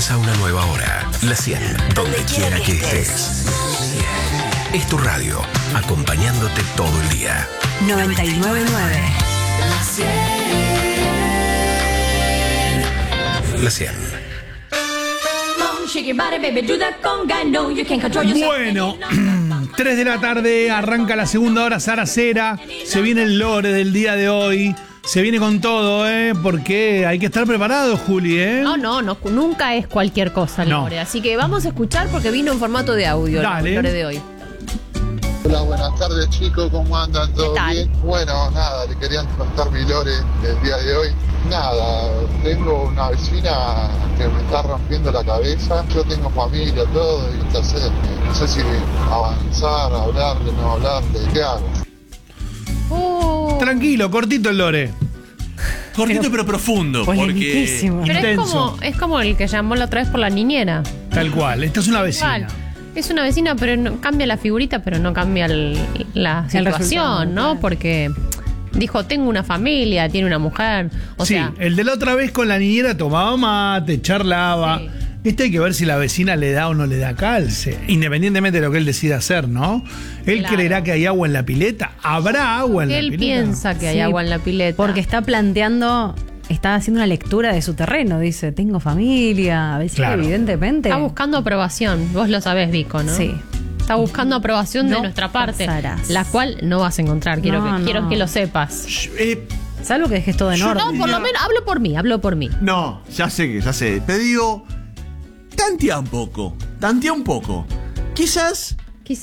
Comienza una nueva hora. La 100, donde quiera que estés. Es tu radio, acompañándote todo el día. 99.9. La 100. Bueno, 3 de la tarde, arranca la segunda hora Saracera. Se viene el lore del día de hoy. Se viene con todo, porque hay que estar preparado, Juli, No, nunca es cualquier cosa el lore. Así que vamos a escuchar porque vino en formato de audio. Dale. El lore de hoy. Hola, buenas tardes chicos, ¿cómo andan? ¿Todo ¿Qué tal? bien? Bueno, nada, le querían contar mi lore del día de hoy. Nada, tengo una vecina que me está rompiendo la cabeza. Yo tengo familia, todo, y entonces no sé si avanzar, hablarle, no hablarle, ¿qué hago? Tranquilo, cortito el lore. Cortito pero profundo, porque Pero es como el que llamó la otra vez por la niñera. Tal cual, esta es una vecina. Igual. Es una vecina, pero no, cambia la figurita, pero no cambia la situación, ¿no? Porque dijo, tengo una familia, tiene una mujer. O sea, el de la otra vez con la niñera tomaba mate, charlaba. Sí. Hay que ver si la vecina le da o no le da calce, independientemente de lo que él decida hacer, ¿no? Él Claro. creerá que hay agua en la pileta. ¿Habrá agua en la él pileta? piensa que hay agua en la pileta. Porque está haciendo una lectura de su terreno. Dice, tengo familia. A veces, Claro. evidentemente. Está buscando aprobación. Vos lo sabés, Vico, ¿no? Sí. Está buscando aprobación de No nuestra parte. pasarás. La cual no vas a encontrar. Quiero No. que lo sepas. Salvo que dejes todo en orden. No, por lo menos hablo por mí. No, ya sé. Te digo, tantea un poco. Quizás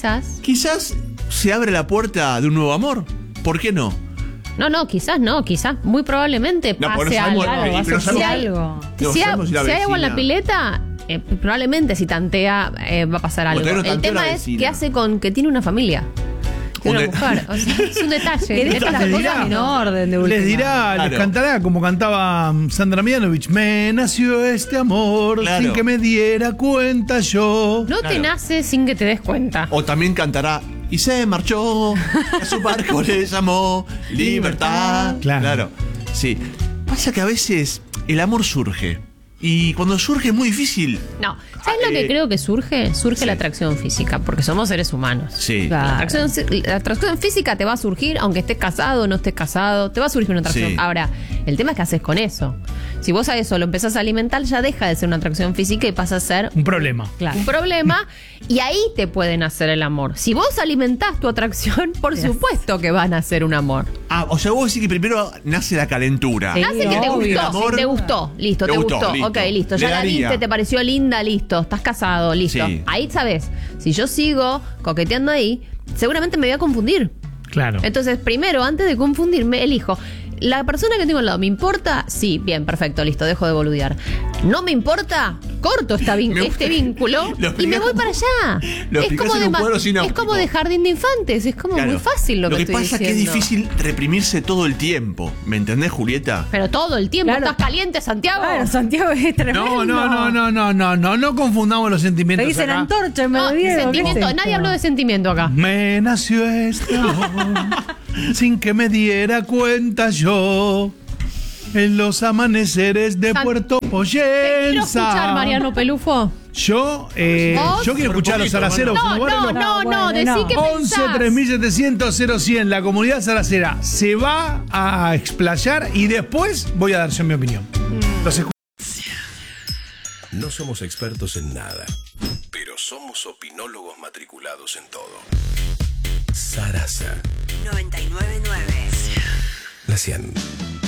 se abre la puerta de un nuevo amor. ¿Por qué no? No, quizás muy probablemente No, pase pero no algo. sabemos, va a pero suceder sabemos- algo. No Si sabemos si la hay agua en la vecina- pileta, probablemente si tantea va a pasar algo. todavía no El tanteó tema la es vecina. qué hace con que tiene una familia. Tiene Un una mujer. O sea, es un detalle. Que deje Estas las cosas cosas en orden de última. Les dirá, les Claro. cantará como cantaba Sandra Mianovich. Me nació este amor Claro. sin que me diera cuenta yo. No te Claro. nace sin que te des cuenta. O también cantará y se marchó, a su barco le llamó libertad. Claro. Sí. Pasa que a veces el amor surge. Y cuando surge es muy difícil. No, ¿sabes lo que creo que surge? Surge sí. la atracción física, porque somos seres humanos. Sí. Claro. La atracción física te va a surgir, aunque estés casado o no estés casado, te va a surgir una atracción. Sí. Ahora, el tema es qué haces con eso. Si vos a eso lo empezás a alimentar, ya deja de ser una atracción física y pasa a ser Un problema. Claro. un problema, y ahí te pueden hacer el amor. Si vos alimentás tu atracción, por Yes. supuesto que van a hacer un amor. O sea, vos decís que primero nace la calentura. Sí. Nace que te obvio. gustó, Amor. te gustó, listo, Te te gustó, gustó. listo. Ok, listo, Le ya la daría. viste, te pareció linda, listo, estás casado, listo. Sí. Ahí sabes, si yo sigo coqueteando ahí, seguramente me voy a confundir. Claro. Entonces, primero, antes de confundirme, elijo. ¿La persona que tengo al lado me importa? Sí, bien, perfecto, listo, dejo de boludear. ¿No me importa? Corto este vínculo Lo y me explicás voy para allá. lo explicás en un cuadro es sináptico. como de jardín de infantes, es como Claro. muy fácil lo que estoy pasa es que es diciendo. difícil reprimirse todo el tiempo. ¿Me entendés, Julieta? Pero todo el tiempo, Claro. ¿estás caliente, Santiago? Bueno, Santiago es tremendo. No confundamos los Te sentimientos dicen acá. antorcha en No, Diego, ¿qué sentimiento, es nadie esto? habló de sentimiento acá. Me nació este amor sin que me diera cuenta yo. En los amaneceres de San- Puerto Quiero escuchar, Poyenza. Mariano Pelufo. Yo ¿Vos? quiero escuchar a los zaraceros. No, si vale, no, bueno, decí no. que 11 pensás. 3700 0100, la comunidad zaracera se va a explayar y después voy a dar yo mi opinión. Los escu- No somos expertos en nada, pero somos opinólogos matriculados en todo. Sarasa. 99.9. La 100.